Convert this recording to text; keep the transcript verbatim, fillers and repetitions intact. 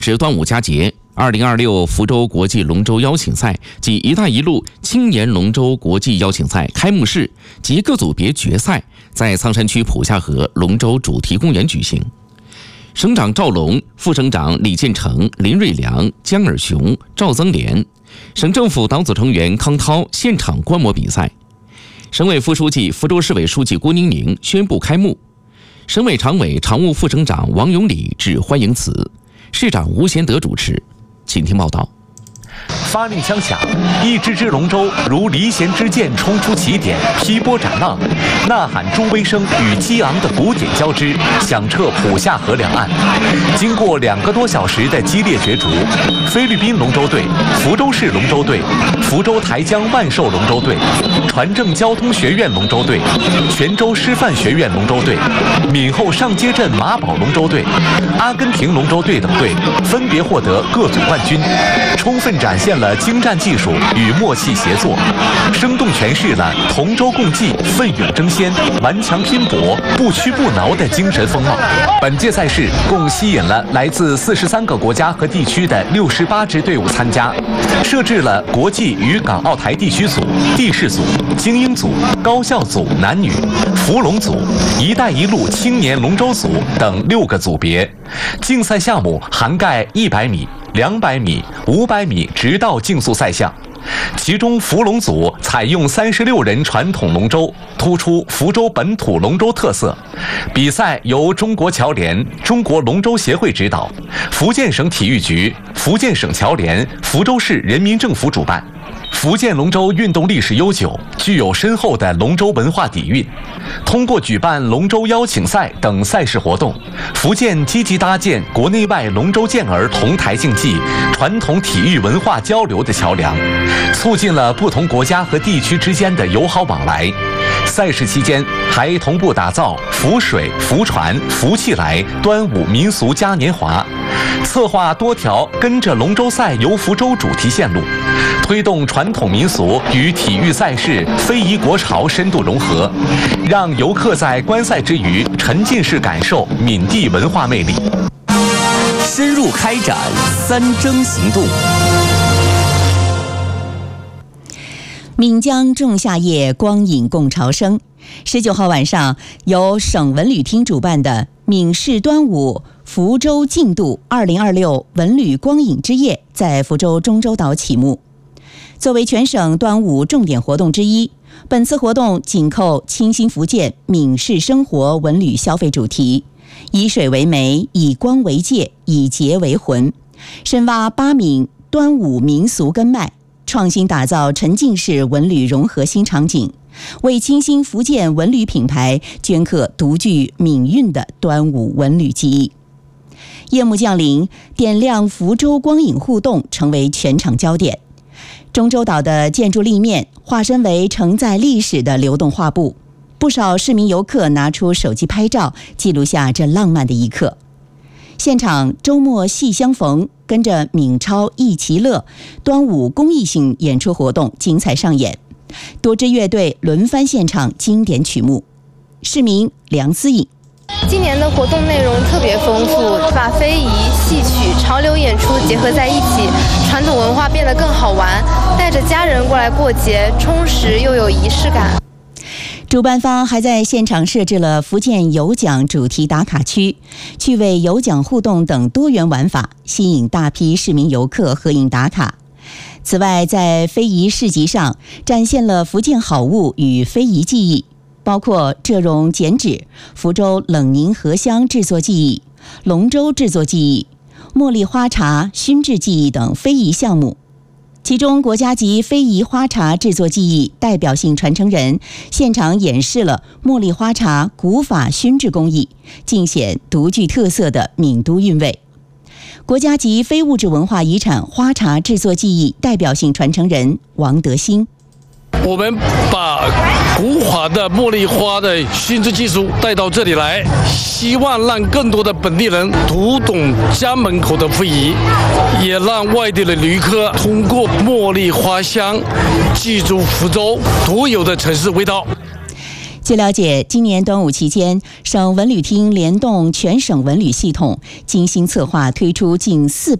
至端午佳节，二零二六福州国际龙舟邀请赛及“一带一路”青年龙舟国际邀请赛开幕式及各组别决赛在苍山区普下河龙舟主题公园举行。省长赵龙、副省长李建成、林瑞良、江尔雄、赵增莲，省政府党组成员康涛现场观摩比赛。省委副书记、福州市委书记郭宁宁宣布开幕。省委常委、常务副省长王永礼致欢迎词，市长吴贤德主持。请听报道。 发令枪响，一支支龙舟如离弦之箭冲出起点，劈波斩浪，呐喊助威声与激昂的鼓点交织，响彻普下河两岸。经过两个多小时的激烈角逐，菲律宾龙舟队、福州市龙舟队、福州台江万寿龙舟队、船政交通学院龙舟队、泉州师范学院龙舟队、闽后上街镇马堡龙舟队、阿根廷龙舟队等队分别获得各组冠军，充分展现了精湛技术与默契协作，生动诠释了同舟共济、奋勇争先、顽强拼搏、不屈不挠的精神风貌。本届赛事共吸引了来自四十三个国家和地区的六十八支队伍参加，设置了国际与港澳台地区组、地市组、精英组、高校组男女、福龙组、一带一路青年龙舟组等六个组别。竞赛项目涵盖一百米、两百米、五百米直道竞速赛项，其中福龙组采用三十六人传统龙舟，突出福州本土龙舟特色。比赛由中国侨联、中国龙舟协会指导，福建省体育局、福建省侨联、福州市人民政府主办。福建龙舟运动历史悠久，具有深厚的龙舟文化底蕴。通过举办龙舟邀请赛等赛事活动，福建积极搭建国内外龙舟健儿同台竞技、传统体育文化交流的桥梁，促进了不同国家和地区之间的友好往来。赛事期间，还同步打造福水、福船、福气来端午民俗嘉年华，策划多条跟着龙舟赛游福州主题线路，推动传统民俗与体育赛事非遗国潮深度融合，让游客在观赛之余沉浸式感受闽地文化魅力。 深入开展三征行动。 闽江仲夏夜，光影共潮生。十九号晚上，由省文旅厅主办的闽市端午福州竞渡二零二六文旅光影之夜在福州中洲岛启幕。作为全省端午重点活动之一，本次活动紧扣清新福建闽市生活文旅消费主题，以水为媒，以光为介，以节为魂，深挖八闽端午民俗根脉，创新打造沉浸式文旅融合新场景，为清新福建文旅品牌镌刻独具闽韵的端午文旅记忆。夜幕降临，点亮福州光影互动成为全场焦点。中洲岛的建筑立面化身为承载历史的流动画布，不少市民游客拿出手机拍照，记录下这浪漫的一刻。现场周末戏相逢，跟着闽超一齐乐端午公益性演出活动精彩上演，多支乐队轮番献唱经典曲目。市民梁思颖： 今年的活动内容特别丰富，把非遗、戏曲、潮流演出结合在一起，传统文化变得更好玩，带着家人过来过节，充实又有仪式感。 主办方还在现场设置了福建有奖主题打卡区、趣味有奖互动等多元玩法，吸引大批市民游客合影打卡。此外，在非遗市集上展现了福建好物与非遗技艺，包括蔗蓉剪纸、福州冷凝荷香制作技艺、龙舟制作技艺、茉莉花茶熏制技艺等非遗项目。其中，国家级非遗花茶制作技艺代表性传承人现场演示了茉莉花茶古法熏制工艺，尽显独具特色的闽都韵味。国家级非物质文化遗产花茶制作技艺代表性传承人王德兴： 我们把古法的茉莉花的熏制技术带到这里来，希望让更多的本地人读懂家门口的非遗，也让外地的旅客通过茉莉花香记住福州独有的城市味道。 据了解，今年端午期间，省文旅厅联动全省文旅系统，精心策划推出近四百